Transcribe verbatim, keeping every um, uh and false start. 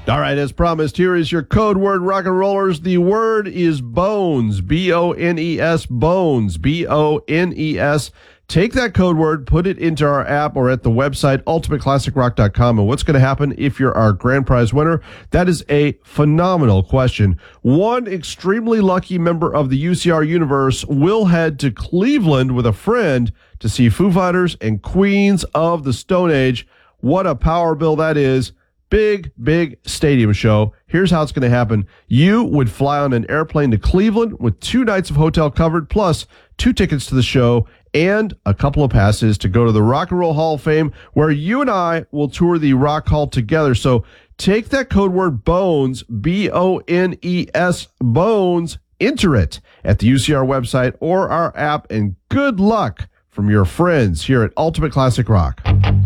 All right, as promised, here is your code word, rock and rollers. The word is bones, B O N E S, bones, B O N E S. Take that code word, put it into our app or at the website, ultimate classic rock dot com. And what's going to happen if you're our grand prize winner? That is a phenomenal question. One extremely lucky member of the U C R universe will head to Cleveland with a friend to see Foo Fighters and Queens of the Stone Age. What a power bill that is. Big, big stadium show. Here's how it's going to happen. You would fly on an airplane to Cleveland with two nights of hotel covered, plus two tickets to the show and a couple of passes to go to the Rock and Roll Hall of Fame, where you and I will tour the Rock Hall together. So take that code word bones, B O N E S, bones, enter it at the U C R website or our app, and good luck from your friends here at Ultimate Classic Rock.